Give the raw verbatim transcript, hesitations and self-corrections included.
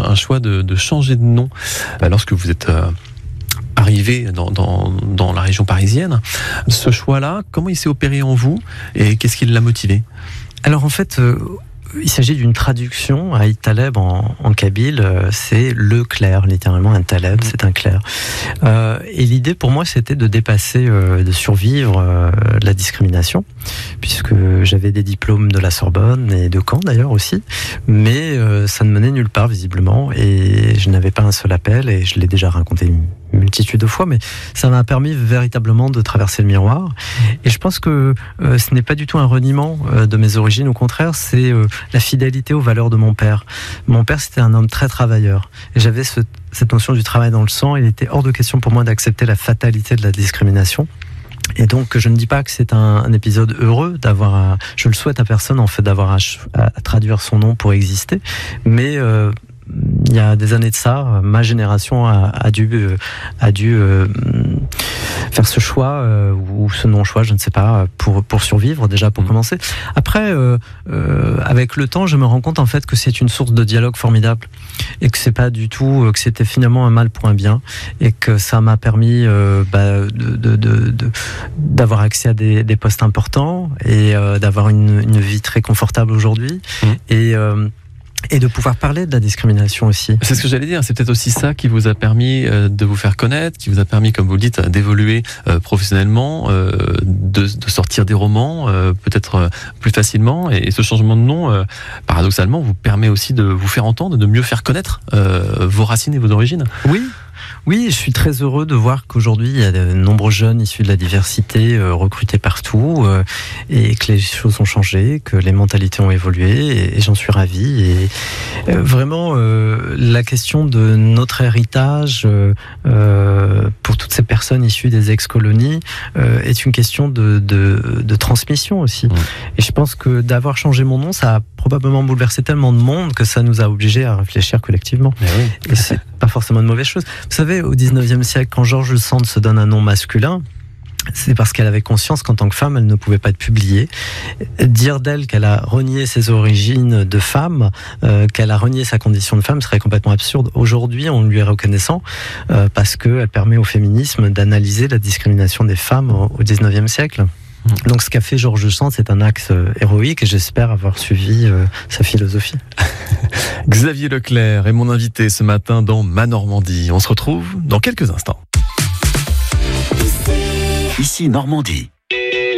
un choix de, de changer de nom lorsque vous êtes euh, arrivé dans, dans, dans la région parisienne. Ce choix-là, comment il s'est opéré en vous et qu'est-ce qui l'a motivé ? Alors en fait, euh, il s'agit d'une traduction. Aïd Taleb en, en kabyle, euh, c'est le clair, littéralement un Taleb, c'est un clair. Euh, et l'idée pour moi, c'était de dépasser, euh, de survivre euh, la discrimination, puisque j'avais des diplômes de la Sorbonne et de Caen d'ailleurs aussi, mais euh, ça ne menait nulle part visiblement, et je n'avais pas un seul appel, et je l'ai déjà raconté une multitude de fois, mais ça m'a permis véritablement de traverser le miroir. Et je pense que euh, ce n'est pas du tout un reniement euh, de mes origines, au contraire, c'est euh, la fidélité aux valeurs de mon père. Mon père, c'était un homme très travailleur, et j'avais ce, cette notion du travail dans le sang. Il était hors de question pour moi d'accepter la fatalité de la discrimination. Et donc, je ne dis pas que c'est un, un épisode heureux d'avoir, à, je le souhaite à personne en fait, d'avoir à, à traduire son nom pour exister, mais euh, il y a des années de ça, ma génération a, a dû, euh, a dû euh, faire ce choix, euh, ou ce non-choix, je ne sais pas, pour, pour survivre, déjà pour mmh. commencer. Après, euh, euh, avec le temps, je me rends compte en fait que c'est une source de dialogue formidable, et que c'est pas du tout, que c'était finalement un mal pour un bien, et que ça m'a permis euh, bah, de, de, de, de, d'avoir accès à des, des postes importants, et euh, d'avoir une, une vie très confortable aujourd'hui, mmh. et euh, Et de pouvoir parler de la discrimination aussi. C'est ce que j'allais dire, c'est peut-être aussi ça qui vous a permis de vous faire connaître, qui vous a permis, comme vous le dites, d'évoluer professionnellement, de, de sortir des romans, peut-être plus facilement. Et ce changement de nom, paradoxalement, vous permet aussi de vous faire entendre, de mieux faire connaître vos racines et vos origines. Oui. Oui, je suis très heureux de voir qu'aujourd'hui, il y a de nombreux jeunes issus de la diversité euh, recrutés partout, euh, et que les choses ont changé, que les mentalités ont évolué, et, et j'en suis ravi. Et euh, vraiment, euh, la question de notre héritage euh, euh, pour toutes ces personnes issues des ex-colonies euh, est une question de, de, de transmission aussi. Mmh. Et je pense que d'avoir changé mon nom, ça a probablement bouleversé tellement de monde que ça nous a obligés à réfléchir collectivement. Oui. Et c'est pas forcément une mauvaise chose. Vous savez, au dix-neuvième siècle, quand George Sand se donne un nom masculin, c'est parce qu'elle avait conscience qu'en tant que femme, elle ne pouvait pas être publiée. Dire d'elle qu'elle a renié ses origines de femme, euh, qu'elle a renié sa condition de femme, serait complètement absurde. Aujourd'hui, on lui est reconnaissant euh, parce qu'elle permet au féminisme d'analyser la discrimination des femmes au, au dix-neuvième siècle. Donc ce qu'a fait George Sand, c'est un axe héroïque, et j'espère avoir suivi euh, sa philosophie. Xavier Leclerc est mon invité ce matin dans Ma Normandie. On se retrouve dans quelques instants. Ici Normandie.